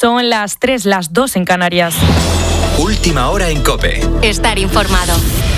Son las 3, las 2 en Canarias. Última hora en COPE. Estar informado.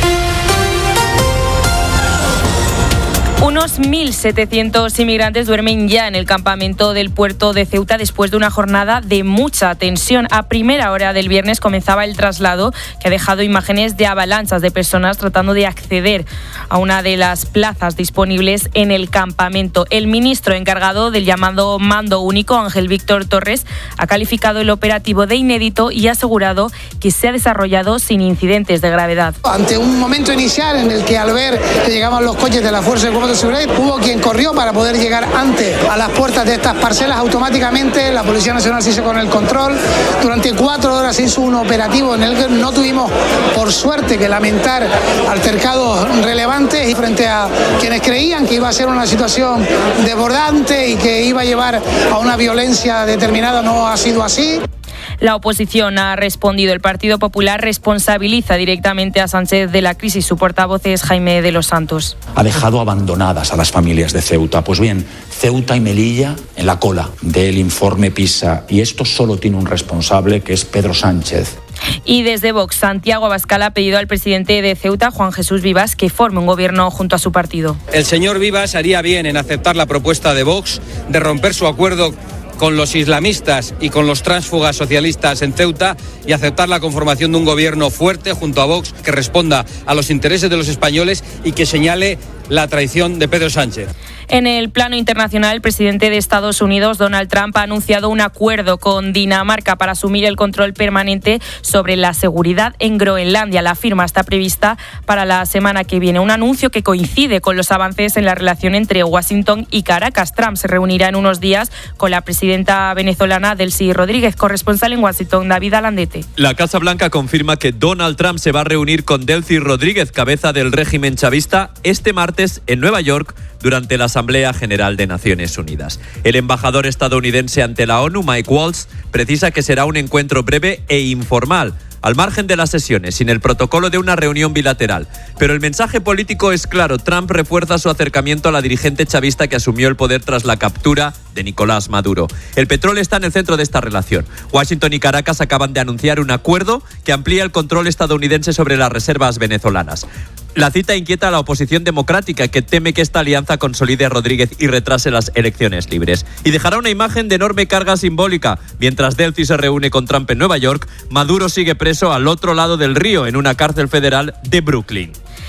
Unos 1.700 inmigrantes duermen ya en el campamento del puerto de Ceuta después de una jornada de mucha tensión. A primera hora del viernes comenzaba el traslado, que ha dejado imágenes de avalanchas de personas tratando de acceder a una de las plazas disponibles en el campamento. El ministro encargado del llamado Mando Único, Ángel Víctor Torres, ha calificado el operativo de inédito y ha asegurado que se ha desarrollado sin incidentes de gravedad. Ante un momento inicial en el que al ver que llegaban los coches de la Fuerza de Cuerpos de Seguridad, hubo quien corrió para poder llegar antes a las puertas de estas parcelas. Automáticamente la Policía Nacional se hizo con el control. Durante 4 horas se hizo un operativo en el que no tuvimos, por suerte, que lamentar altercados relevantes, y frente a quienes creían que iba a ser una situación desbordante y que iba a llevar a una violencia determinada, no ha sido así. La oposición ha respondido. El Partido Popular responsabiliza directamente a Sánchez de la crisis. Su portavoz es Jaime de los Santos. Ha dejado abandonadas a las familias de Ceuta. Pues bien, Ceuta y Melilla en la cola del informe PISA. Y esto solo tiene un responsable, que es Pedro Sánchez. Y desde Vox, Santiago Abascal ha pedido al presidente de Ceuta, Juan Jesús Vivas, que forme un gobierno junto a su partido. El señor Vivas haría bien en aceptar la propuesta de Vox de romper su acuerdo con los islamistas y con los tránsfugas socialistas en Ceuta y aceptar la conformación de un gobierno fuerte junto a Vox que responda a los intereses de los españoles y que señale la traición de Pedro Sánchez. En el plano internacional, el presidente de Estados Unidos, Donald Trump, ha anunciado un acuerdo con Dinamarca para asumir el control permanente sobre la seguridad en Groenlandia. La firma está prevista para la semana que viene. Un anuncio que coincide con los avances en la relación entre Washington y Caracas. Trump se reunirá en unos días con la presidenta venezolana Delcy Rodríguez. Corresponsal en Washington, David Alandete. La Casa Blanca confirma que Donald Trump se va a reunir con Delcy Rodríguez, cabeza del régimen chavista, este martes en Nueva York, durante la Asamblea General de Naciones Unidas. El embajador estadounidense ante la ONU, Mike Waltz, precisa que será un encuentro breve e informal, al margen de las sesiones, sin el protocolo de una reunión bilateral. Pero el mensaje político es claro. Trump refuerza su acercamiento a la dirigente chavista que asumió el poder tras la captura de Nicolás Maduro. El petróleo está en el centro de esta relación. Washington y Caracas acaban de anunciar un acuerdo que amplía el control estadounidense sobre las reservas venezolanas. La cita inquieta a la oposición democrática, que teme que esta alianza consolide a Rodríguez y retrase las elecciones libres. Y dejará una imagen de enorme carga simbólica. Mientras Delcy se reúne con Trump en Nueva York, Maduro sigue preso al otro lado del río, en una cárcel federal de Brooklyn.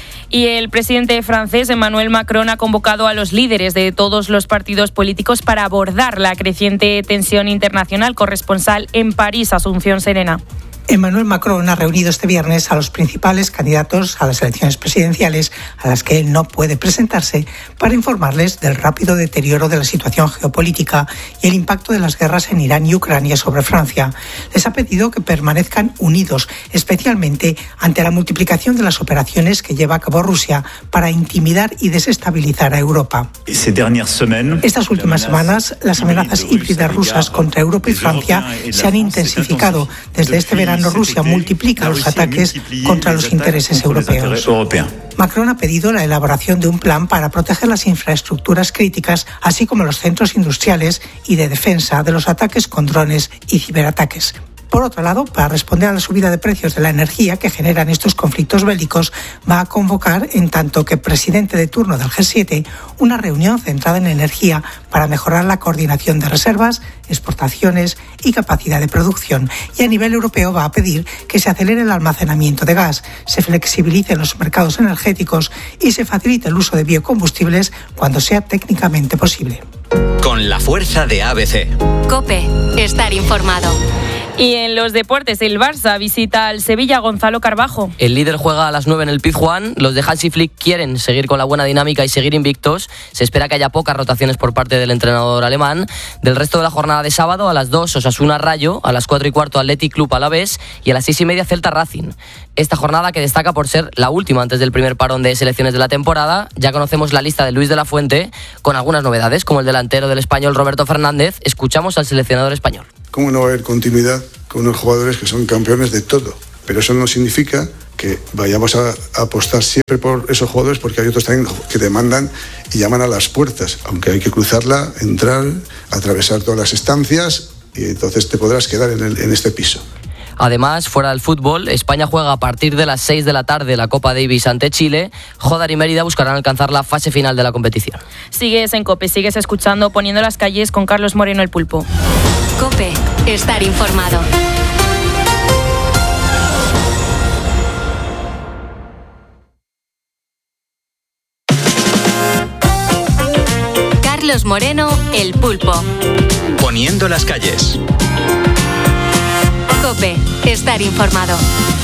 Y el presidente francés, Emmanuel Macron, ha convocado a los líderes de todos los partidos políticos para abordar la creciente tensión internacional. Corresponsal en París, Asunción Serena. Emmanuel Macron ha reunido este viernes a los principales candidatos a las elecciones presidenciales a las que él no puede presentarse para informarles del rápido deterioro de la situación geopolítica y el impacto de las guerras en Irán y Ucrania sobre Francia. Les ha pedido que permanezcan unidos, especialmente ante la multiplicación de las operaciones que lleva a cabo Rusia para intimidar y desestabilizar a Europa. Estas últimas semanas, las amenazas híbridas rusas contra Europa y Francia se han intensificado. Desde este verano, Rusia multiplica los ataques contra los intereses europeos. Macron ha pedido la elaboración de un plan para proteger las infraestructuras críticas, así como los centros industriales y de defensa de los ataques con drones y ciberataques. Por otro lado, para responder a la subida de precios de la energía que generan estos conflictos bélicos, va a convocar, en tanto que presidente de turno del G7, una reunión centrada en energía para mejorar la coordinación de reservas, exportaciones y capacidad de producción. Y a nivel europeo va a pedir que se acelere el almacenamiento de gas, se flexibilicen los mercados energéticos y se facilite el uso de biocombustibles cuando sea técnicamente posible. Con la fuerza de ABC. COPE. Estar informado. Y en los deportes, el Barça visita al Sevilla. Gonzalo Carbajo. El líder juega a las 9 en el Pizjuán. Los de Hansi Flick quieren seguir con la buena dinámica y seguir invictos. Se espera que haya pocas rotaciones por parte del entrenador alemán. Del resto de la jornada de sábado, a las 2 Osasuna Rayo, a las 4:15 Athletic Club Alavés y a las 6:30 Celta Racing. Esta jornada que destaca por ser la última antes del primer parón de selecciones de la temporada. Ya conocemos la lista de Luis de la Fuente con algunas novedades, como el delantero del Español Roberto Fernández. Escuchamos al seleccionador español. ¿Cómo no va a haber continuidad con unos jugadores que son campeones de todo? Pero eso no significa que vayamos a apostar siempre por esos jugadores, porque hay otros también que demandan y llaman a las puertas, aunque hay que cruzarla, entrar, atravesar todas las estancias y entonces te podrás quedar en este piso. Además, fuera del fútbol, España juega a partir de las 6 de la tarde la Copa Davis ante Chile. Jodar y Mérida buscarán alcanzar la fase final de la competición. Sigues en COPE, sigues escuchando Poniendo las calles con Carlos Moreno el Pulpo. COPE, estar informado. Carlos Moreno el Pulpo. Poniendo las calles. COPE, estar informado.